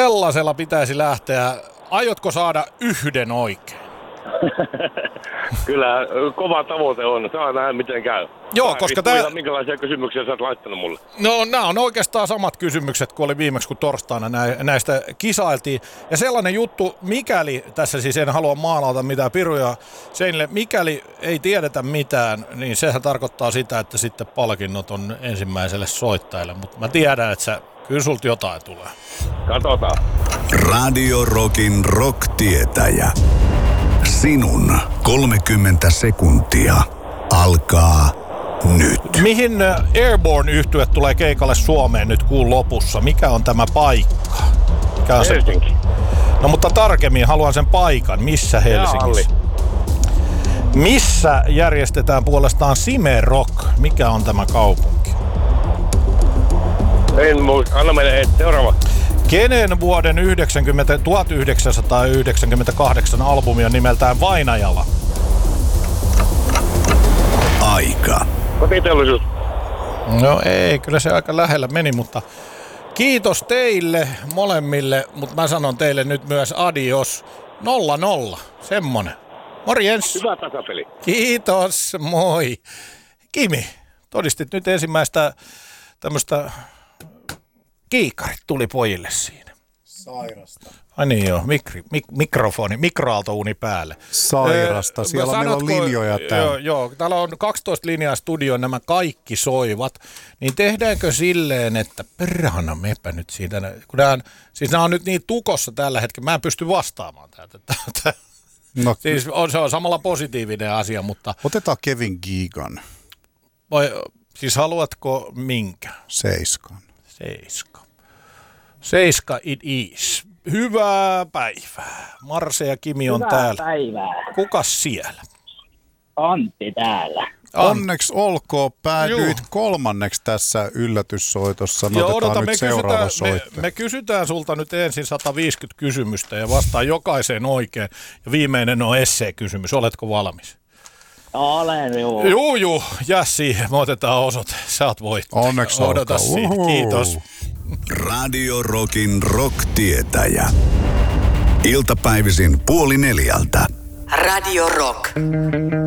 sellaisella pitäisi lähteä. Aiotko saada yhden oikein? Kyllä, kova tavoite on. Saa nähdä, miten käy. Joo, koska minkälaisia kysymyksiä sä oot laittanut mulle? No, nämä on oikeastaan samat kysymykset kuin oli viimeksi, kun torstaina näistä kisailtiin. Ja sellainen juttu, mikäli, tässä siis en halua maalauta mitään piruja seinille, mikäli ei tiedetä mitään, niin sehän tarkoittaa sitä, että sitten palkinnot on ensimmäiselle soittajalle. Mutta mä tiedän, että kyllä sulta jotain tulee. Katsotaan. Radio Rockin rock-tietäjä. Sinun 30 sekuntia alkaa nyt. Mihin Airborne-yhtye tulee keikalle Suomeen nyt kuun lopussa? Mikä on tämä paikka? Mikä on Helsinki. No mutta tarkemmin haluan sen paikan. Missä Helsingissä? Missä järjestetään puolestaan Sime Rock? Mikä on tämä kaupunki? En muista. Anna meille seuraava. Kenen vuoden 1998 albumi on nimeltään Vainajala? Aika. Kotiteollisuus. No ei, kyllä se aika lähellä meni, mutta kiitos teille molemmille, mutta mä sanon teille nyt myös adios. 0-0, semmonen. Morjens. Hyvä tasapeli. Kiitos, moi. Kimi, todistit nyt ensimmäistä tämmöistä kiikarit tuli pojille siinä. Sairasta. Ai niin joo, mikroaaltouuni päälle. Sairasta, siellä meillä on linjoja täällä. Joo, täällä on 12 linjaa studioon, nämä kaikki soivat. Niin tehdäänkö silleen, että perhana mepä nyt siitä, kun nämä on nyt niin tukossa tällä hetkellä, mä en pysty vastaamaan täältä. No, siis se on samalla positiivinen asia, mutta... Otetaan Kevin Gigan. Siis haluatko minkä? Seiskan. Seiska it is. Hyvää päivää. Marse ja Kimi on täällä. Hyvää päivää. Kukas siellä? Antti täällä. Onneksi olkoon, päädyit kolmanneksi tässä yllätyssoitossa. No, otetaan nyt seuraava soittaja. Me kysytään sulta nyt ensin 150 kysymystä ja vastaa jokaiseen oikein. Ja viimeinen on essee-kysymys. Oletko valmis? Olen, Juu, jää siihen. Me otetaan osoite. Sä oot voittaja. Onneksi odota siitä. Kiitos. Radio Rockin rock-tietäjä. Iltapäivisin 3:30. Radio Rock.